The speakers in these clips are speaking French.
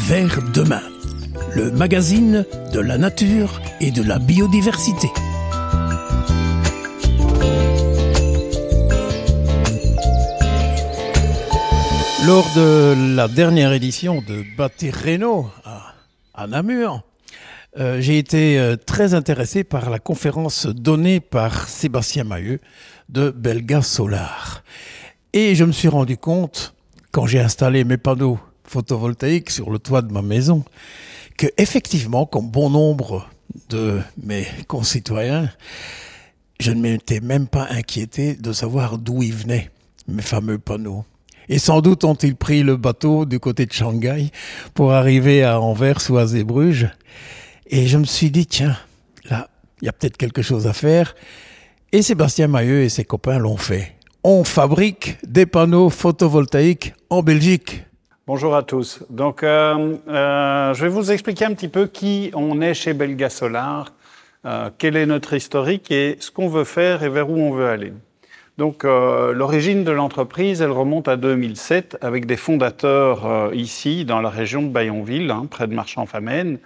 vers demain, le magazine de la nature et de la biodiversité. Lors de la dernière édition de Bâtir Réno à Namur, j'ai été très intéressé par la conférence donnée par Sébastien Maheu de Belga Solar. Et je me suis rendu compte, quand j'ai installé mes panneaux photovoltaïques sur le toit de ma maison, que effectivement, comme bon nombre de mes concitoyens, je ne m'étais même pas inquiété de savoir d'où ils venaient, mes fameux panneaux. Et sans doute ont-ils pris le bateau du côté de Shanghai pour arriver à Anvers ou à Zeebrugge. Et je me suis dit, tiens, là, il y a peut-être quelque chose à faire. Et Sébastien Maheu et ses copains l'ont fait. On fabrique des panneaux photovoltaïques en Belgique. Bonjour à tous. Donc, je vais vous expliquer un petit peu qui on est chez Belga Solar, quel est notre historique et ce qu'on veut faire et vers où on veut aller. Donc, l'origine de l'entreprise, elle remonte à 2007 avec des fondateurs ici, dans la région de Bayonville, près de Marchand-Famenne.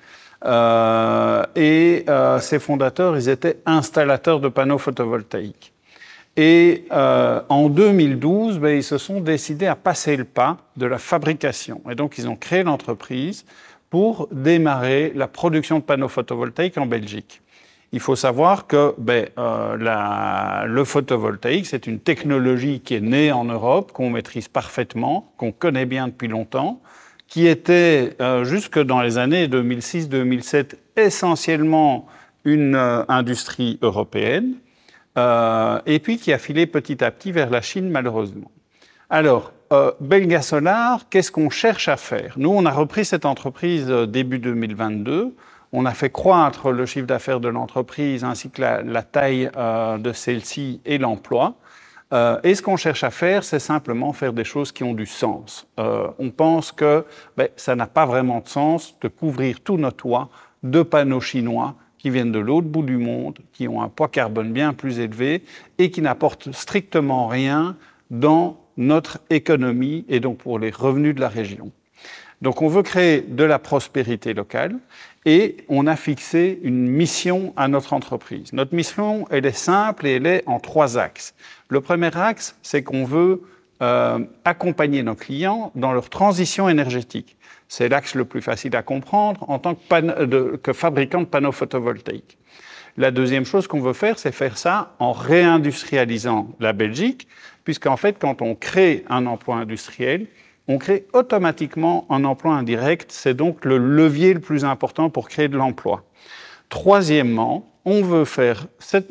Ces fondateurs, ils étaient installateurs de panneaux photovoltaïques. Et en 2012, ils se sont décidés à passer le pas de la fabrication. Et donc, ils ont créé l'entreprise pour démarrer la production de panneaux photovoltaïques en Belgique. Il faut savoir que le photovoltaïque, c'est une technologie qui est née en Europe, qu'on maîtrise parfaitement, qu'on connaît bien depuis longtemps, qui était, jusque dans les années 2006-2007, essentiellement une industrie européenne, et puis qui a filé petit à petit vers la Chine, malheureusement. Alors, Belga Solar, qu'est-ce qu'on cherche à faire? Nous, on a repris cette entreprise début 2022. On a fait croître le chiffre d'affaires de l'entreprise ainsi que la taille de celle-ci et l'emploi. Et ce qu'on cherche à faire, c'est simplement faire des choses qui ont du sens. On pense que ça n'a pas vraiment de sens de couvrir tout notre toit de panneaux chinois qui viennent de l'autre bout du monde, qui ont un poids carbone bien plus élevé et qui n'apportent strictement rien dans notre économie et donc pour les revenus de la région. Donc on veut créer de la prospérité locale et on a fixé une mission à notre entreprise. Notre mission, elle est simple et elle est en 3 axes. Le premier axe, c'est qu'on veut accompagner nos clients dans leur transition énergétique. C'est l'axe le plus facile à comprendre en tant que fabricant de panneaux photovoltaïques. La deuxième chose qu'on veut faire, c'est faire ça en réindustrialisant la Belgique, puisqu'en fait, quand on crée un emploi industriel, on crée automatiquement un emploi indirect. C'est donc le levier le plus important pour créer de l'emploi. Troisièmement, on veut faire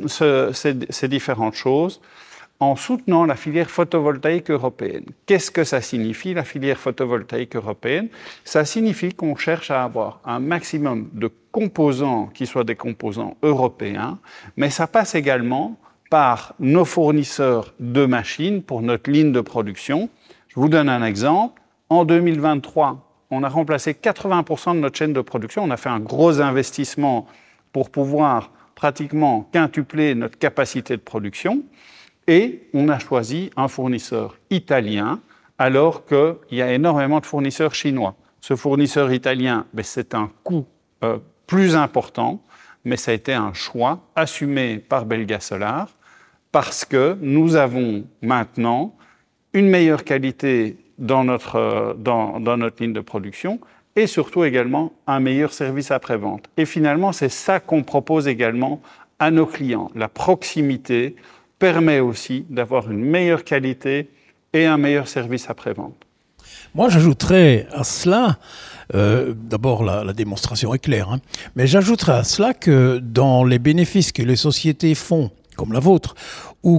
ces différentes choses en soutenant la filière photovoltaïque européenne. Qu'est-ce que ça signifie, la filière photovoltaïque européenne? Ça signifie qu'on cherche à avoir un maximum de composants qui soient des composants européens, mais ça passe également par nos fournisseurs de machines pour notre ligne de production. Je vous donne un exemple. En 2023, on a remplacé 80% de notre chaîne de production. On a fait un gros investissement pour pouvoir pratiquement quintupler notre capacité de production. Et on a choisi un fournisseur italien alors qu'il y a énormément de fournisseurs chinois. Ce fournisseur italien, c'est un coût plus important, mais ça a été un choix assumé par Belga Solar parce que nous avons maintenant une meilleure qualité dans notre ligne de production et surtout également un meilleur service après-vente. Et finalement, c'est ça qu'on propose également à nos clients. La proximité permet aussi d'avoir une meilleure qualité et un meilleur service après-vente. Moi, j'ajouterais à cela, d'abord la démonstration est claire, mais j'ajouterais à cela que dans les bénéfices que les sociétés font, comme la vôtre, ou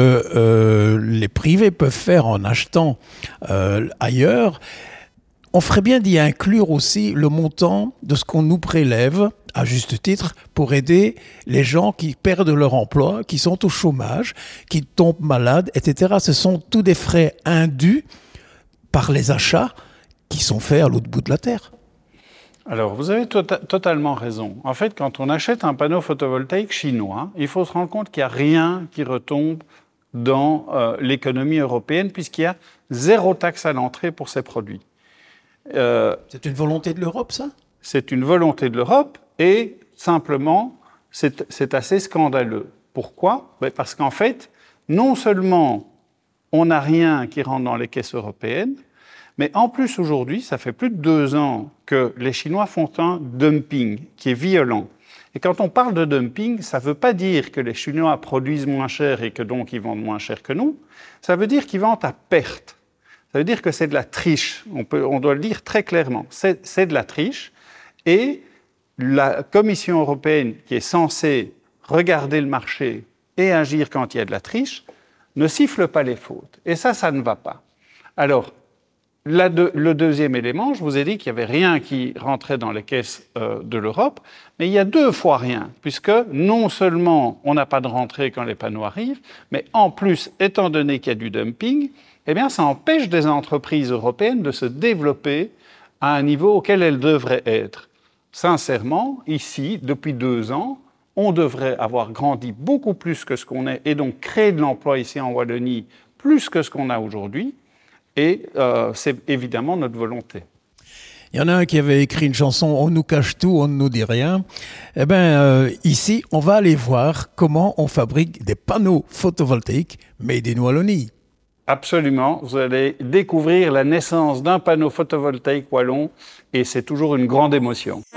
que les privés peuvent faire en achetant ailleurs, on ferait bien d'y inclure aussi le montant de ce qu'on nous prélève, à juste titre, pour aider les gens qui perdent leur emploi, qui sont au chômage, qui tombent malades, etc. Ce sont tous des frais indus par les achats qui sont faits à l'autre bout de la terre. Alors, vous avez totalement raison. En fait, quand on achète un panneau photovoltaïque chinois, il faut se rendre compte qu'il n'y a rien qui retombe dans l'économie européenne puisqu'il y a 0 taxe à l'entrée pour ces produits. C'est une volonté de l'Europe, ça? C'est une volonté de l'Europe et simplement, c'est assez scandaleux. Pourquoi? Parce qu'en fait, non seulement on n'a rien qui rentre dans les caisses européennes, mais en plus aujourd'hui, ça fait plus de 2 ans que les Chinois font un dumping qui est violent. Et quand on parle de dumping, ça ne veut pas dire que les Chinois produisent moins cher et que donc ils vendent moins cher que nous. Ça veut dire qu'ils vendent à perte. Ça veut dire que c'est de la triche. On doit le dire très clairement. C'est de la triche. Et la Commission européenne, qui est censée regarder le marché et agir quand il y a de la triche, ne siffle pas les fautes. Et ça ne va pas. Alors, le deuxième élément, je vous ai dit qu'il n'y avait rien qui rentrait dans les caisses de l'Europe, mais il y a 2 fois rien, puisque non seulement on n'a pas de rentrée quand les panneaux arrivent, mais en plus, étant donné qu'il y a du dumping, eh bien, ça empêche des entreprises européennes de se développer à un niveau auquel elles devraient être. Sincèrement, ici, depuis 2 ans, on devrait avoir grandi beaucoup plus que ce qu'on est, et donc créer de l'emploi ici en Wallonie plus que ce qu'on a aujourd'hui. Et c'est évidemment notre volonté. Il y en a un qui avait écrit une chanson « On nous cache tout, on ne nous dit rien ». Eh bien, ici, on va aller voir comment on fabrique des panneaux photovoltaïques made in Wallonie. Absolument. Vous allez découvrir la naissance d'un panneau photovoltaïque wallon et c'est toujours une grande émotion.